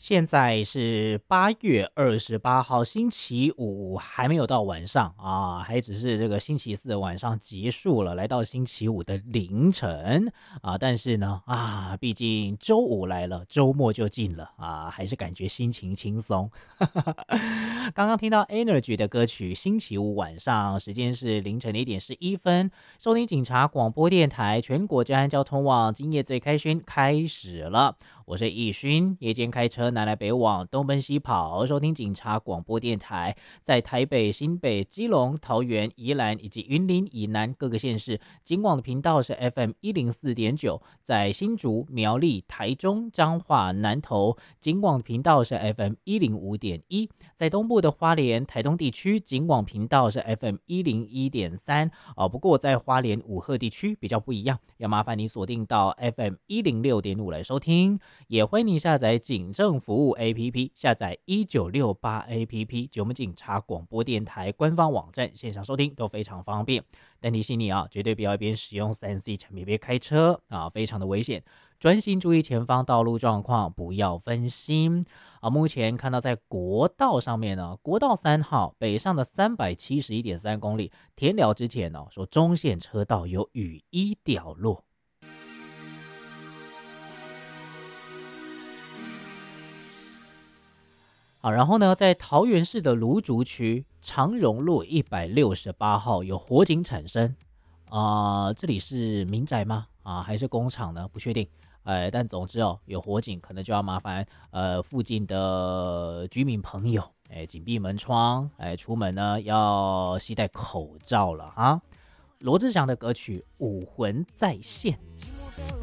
现在是8月28号，星期五，还没有到晚上啊，还只是这个星期四的晚上结束了，来到星期五的凌晨啊。但是呢，毕竟周五来了，周末就近了啊，还是感觉心情轻松。刚刚听到 Energy 的歌曲，星期五晚上，时间是凌晨的1点11分，收听警察广播电台全国治安交通网，今夜最开宣开始了。我是易勋，夜间开车南来北往，东奔西跑，收听警察广播电台，在台北、新北、基隆、桃园、宜兰以及云林以南各个县市，警广的频道是 FM104.9，在新竹、苗栗、台中、彰化、南投，警广的频道是 FM105.1，在东部的花莲、台东地区，警广频道是 FM101.3，不过在花莲五鹤地区比较不一样，要麻烦你锁定到 FM106.5来收听。也欢迎你下载警政服务 APP， 下载1968 APP 及我们警察广播电台官方网站，线上收听都非常方便。但提醒你啊，绝对不要一边使用 3C 产品边开车啊，非常的危险。专心注意前方道路状况，不要分心啊。目前看到在国道上面呢，国道3号北上的371.3公里，填了之前呢，说中线车道有雨衣掉落。好，然后呢，在桃园市的芦竹区长荣路168号有火警产生，这里是民宅吗？还是工厂呢？不确定。但总之有火警，可能就要麻烦附近的居民朋友，紧闭门窗，出门呢要携带口罩了啊。罗志祥的歌曲《武魂再现》。